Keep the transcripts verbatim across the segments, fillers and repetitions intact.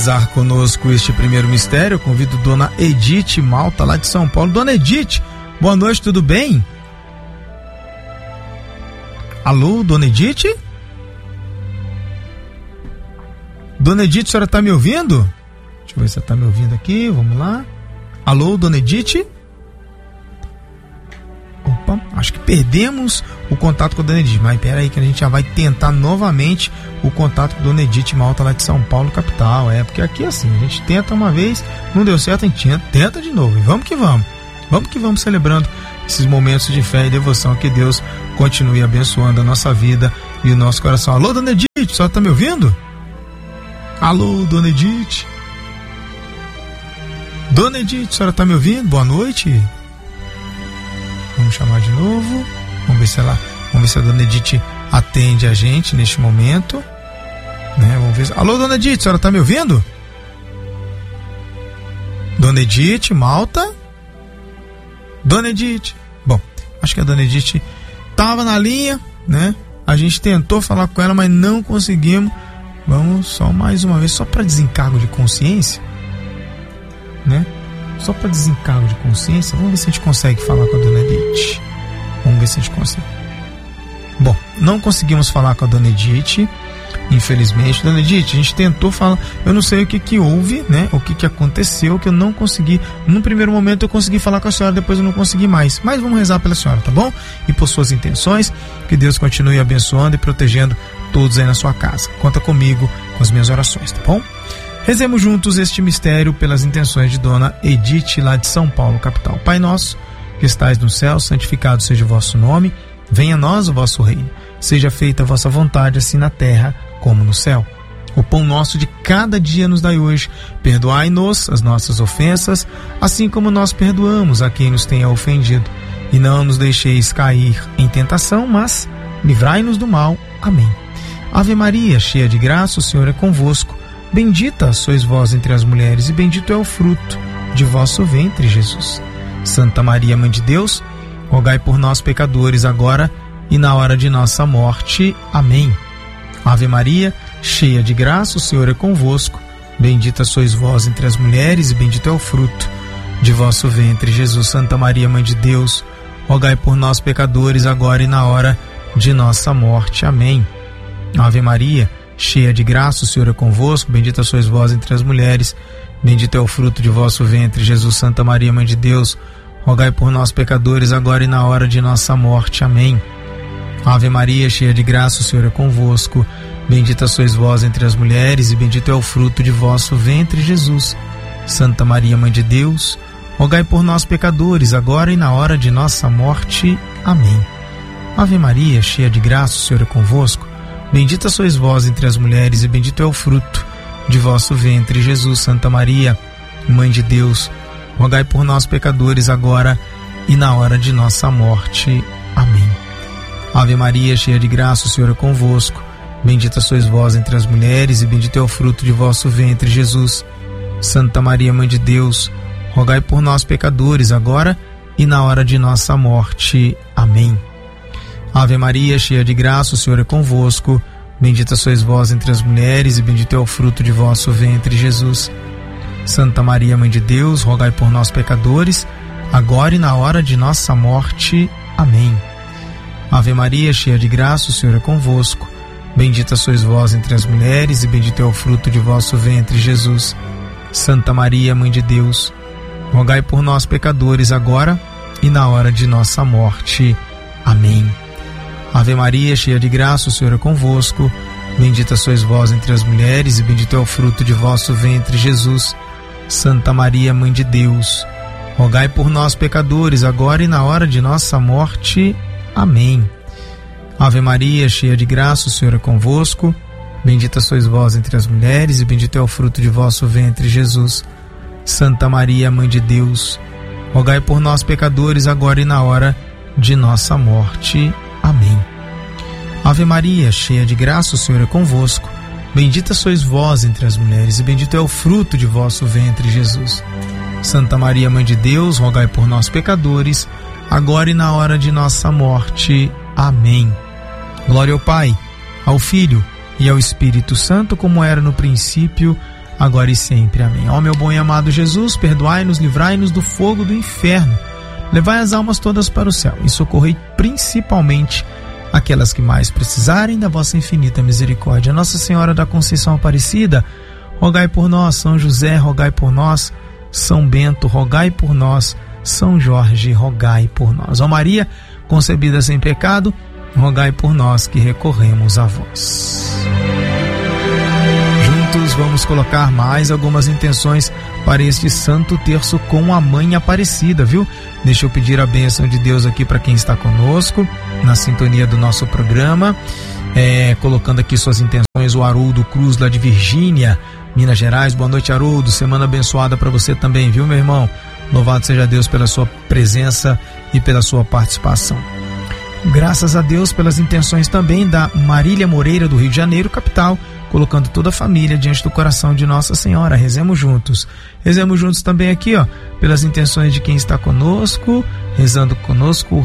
rezar conosco este primeiro mistério, eu convido Dona Edith Malta, lá de São Paulo. Dona Edith, boa noite, tudo bem? Alô, Dona Edith? Dona Edith, a senhora está me ouvindo? Deixa eu ver se ela está me ouvindo aqui, vamos lá. Alô, Dona Edith? Opa, acho que perdemos o contato com a Dona Edith, mas pera aí que a gente já vai tentar novamente o contato com a Dona Edith Malta, lá de São Paulo, capital. É, porque aqui é assim, a gente tenta uma vez, não deu certo, a gente tenta, tenta de novo, e vamos que vamos. Vamos que vamos celebrando esses momentos de fé e devoção, que Deus continue abençoando a nossa vida e o nosso coração. Alô, Dona Edith, a senhora está me ouvindo? Alô, Dona Edith? Dona Edith, a senhora está me ouvindo? Boa noite. Vamos chamar de novo. Vamos ver se ela, vamos ver se a Dona Edith atende a gente neste momento. Né? Vamos ver. Alô, Dona Edith, a senhora está me ouvindo? Dona Edith Malta? Dona Edith. Bom, acho que a Dona Edith estava na linha, né? A gente tentou falar com ela, mas não conseguimos. Vamos só mais uma vez, só para desencargo de consciência, né? Só para desencargo de consciência, vamos ver se a gente consegue falar com a Dona Edith. Vamos ver se a gente consegue. Bom, não conseguimos falar com a Dona Edith, infelizmente. Dona Edith, a gente tentou falar, eu não sei o que que houve, né? O que que aconteceu, que eu não consegui. No primeiro momento eu consegui falar com a senhora, depois eu não consegui mais. Mas vamos rezar pela senhora, tá bom? E por suas intenções, que Deus continue abençoando e protegendo todos aí na sua casa. Conta comigo com as minhas orações, tá bom? Rezemos juntos este mistério pelas intenções de Dona Edith, lá de São Paulo, capital. Pai nosso, que estais no céu, santificado seja o vosso nome, venha a nós o vosso reino. Seja feita a vossa vontade, assim na terra como no céu. O pão nosso de cada dia nos dai hoje. Perdoai-nos as nossas ofensas, assim como nós perdoamos a quem nos tenha ofendido. E não nos deixeis cair em tentação, mas livrai-nos do mal. Amém. Ave Maria, cheia de graça, o Senhor é convosco. Bendita sois vós entre as mulheres, e bendito é o fruto de vosso ventre, Jesus. Santa Maria, Mãe de Deus, rogai por nós, pecadores, agora e na hora de nossa morte. Amém. Ave Maria, cheia de graça, o Senhor é convosco. Bendita sois vós entre as mulheres, e bendito é o fruto de vosso ventre, Jesus. Santa Maria, Mãe de Deus, rogai por nós, pecadores, agora e na hora de nossa morte. Amém. Ave Maria, cheia de graça, o Senhor é convosco. Bendita sois vós entre as mulheres, bendito é o fruto de vosso ventre, Jesus. Santa Maria, Mãe de Deus, rogai por nós, pecadores, agora e na hora de nossa morte. Amém. Ave Maria, cheia de graça, o Senhor é convosco. Bendita sois vós entre as mulheres, e bendito é o fruto de vosso ventre, Jesus. Santa Maria, Mãe de Deus, rogai por nós, pecadores, agora e na hora de nossa morte. Amém. Ave Maria, cheia de graça, o Senhor é convosco. Bendita sois vós entre as mulheres, e bendito é o fruto de vosso ventre, Jesus. Santa Maria, Mãe de Deus, rogai por nós, pecadores, agora e na hora de nossa morte. Amém. Ave Maria, cheia de graça, o Senhor é convosco. Bendita sois vós entre as mulheres, e bendito é o fruto de vosso ventre, Jesus. Santa Maria, Mãe de Deus, rogai por nós, pecadores, agora e na hora de nossa morte. Amém. Ave Maria, cheia de graça, o Senhor é convosco. Bendita sois vós entre as mulheres, e bendito é o fruto de vosso ventre, Jesus. Santa Maria, Mãe de Deus, rogai por nós, pecadores, agora e na hora de nossa morte. Amém. Ave Maria, cheia de graça, o Senhor é convosco. Bendita sois vós entre as mulheres, e bendito é o fruto de vosso ventre, Jesus. Santa Maria, Mãe de Deus, rogai por nós, pecadores, agora e na hora de nossa morte. Amém. Ave Maria, cheia de graça, o Senhor é convosco. Bendita sois vós entre as mulheres, e bendito é o fruto de vosso ventre, Jesus. Santa Maria, Mãe de Deus, rogai por nós, pecadores, agora e na hora de nossa morte. Amém. Ave Maria, cheia de graça, o Senhor é convosco. Bendita sois vós entre as mulheres, e bendito é o fruto de vosso ventre, Jesus. Santa Maria, Mãe de Deus, rogai por nós, pecadores, agora e na hora de nossa morte. Amém. Ave Maria, cheia de graça, o Senhor é convosco. Bendita sois vós entre as mulheres, e bendito é o fruto de vosso ventre, Jesus. Santa Maria, Mãe de Deus, rogai por nós, pecadores, agora e na hora de nossa morte. Amém. Glória ao Pai, ao Filho e ao Espírito Santo, como era no princípio, agora e sempre. Amém. Ó meu bom e amado Jesus, perdoai-nos, livrai-nos do fogo do inferno, levai as almas todas para o céu e socorrei principalmente aquelas que mais precisarem da vossa infinita misericórdia. Nossa Senhora da Conceição Aparecida, rogai por nós. São José, rogai por nós. São Bento, rogai por nós. São Jorge, rogai por nós. Ó Maria, concebida sem pecado, rogai por nós que recorremos a vós. Juntos vamos colocar mais algumas intenções para este Santo Terço com a Mãe Aparecida, viu? Deixa eu pedir a bênção de Deus aqui para quem está conosco, na sintonia do nosso programa, é, colocando aqui suas intenções, o Haroldo Cruz, lá de Virgínia, Minas Gerais. Boa noite, Haroldo, semana abençoada para você também, viu, meu irmão? Louvado seja Deus pela sua presença e pela sua participação. Graças a Deus pelas intenções também da Marília Moreira, do Rio de Janeiro, capital, colocando toda a família diante do coração de Nossa Senhora. Rezemos juntos. Rezemos juntos também aqui, ó, pelas intenções de quem está conosco, rezando conosco,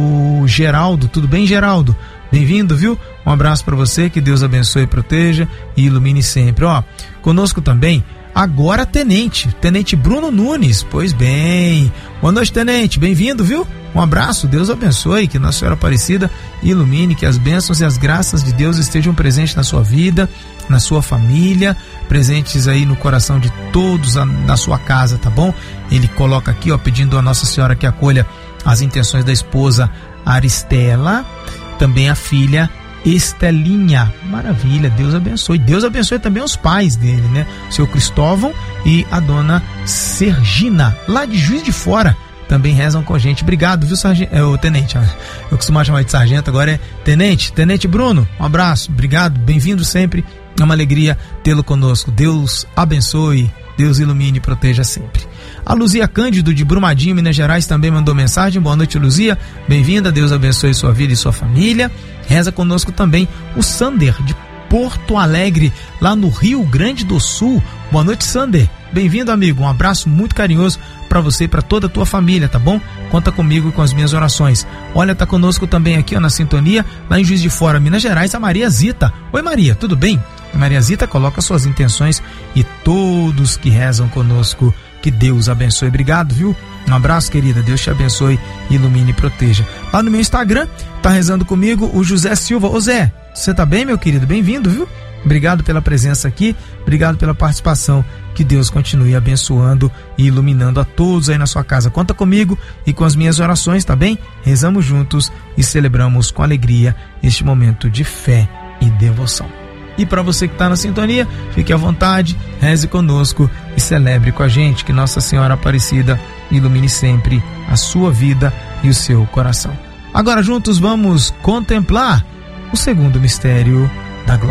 o Geraldo. Tudo bem, Geraldo? Bem-vindo, viu? Um abraço para você, que Deus abençoe, proteja e ilumine sempre. Ó, conosco também agora Tenente, Tenente Bruno Nunes. Pois bem, boa noite, Tenente, bem-vindo, viu? Um abraço, Deus abençoe, que Nossa Senhora Aparecida ilumine, que as bênçãos e as graças de Deus estejam presentes na sua vida, na sua família, presentes aí no coração de todos na sua casa, tá bom? Ele coloca aqui, ó, pedindo a Nossa Senhora que acolha as intenções da esposa Aristela, também a filha Estelinha. Maravilha, Deus abençoe. Deus abençoe também os pais dele, né? Seu Cristóvão e a dona Sergina, lá de Juiz de Fora, também rezam com a gente. Obrigado, viu, sargento? É, o tenente, eu costumo chamar de sargento, agora é tenente. Tenente Bruno, um abraço, obrigado, bem-vindo sempre. É uma alegria tê-lo conosco. Deus abençoe, Deus ilumine e proteja sempre. A Luzia Cândido, de Brumadinho, Minas Gerais, também mandou mensagem. Boa noite, Luzia, bem-vinda, Deus abençoe sua vida e sua família. Reza conosco também o Sander, de Porto Alegre, lá no Rio Grande do Sul. Boa noite, Sander, bem-vindo, amigo, um abraço muito carinhoso para você e para toda a tua família, tá bom? Conta comigo e com as minhas orações. Olha, tá conosco também aqui, ó, na sintonia, lá em Juiz de Fora, Minas Gerais, a Maria Zita. Oi, Maria, tudo bem? A Maria Zita coloca suas intenções e todos que rezam conosco, que Deus abençoe. Obrigado, viu? Um abraço, querida, Deus te abençoe, ilumine e proteja. Lá no meu Instagram, tá rezando comigo o José Silva. Ô Zé, você tá bem, meu querido? Bem-vindo, viu? Obrigado pela presença aqui, obrigado pela participação. Que Deus continue abençoando e iluminando a todos aí na sua casa. Conta comigo e com as minhas orações, tá bem? Rezamos juntos e celebramos com alegria este momento de fé e devoção. E para você que está na sintonia, fique à vontade, reze conosco e celebre com a gente. Que Nossa Senhora Aparecida ilumine sempre a sua vida e o seu coração. Agora juntos vamos contemplar o segundo mistério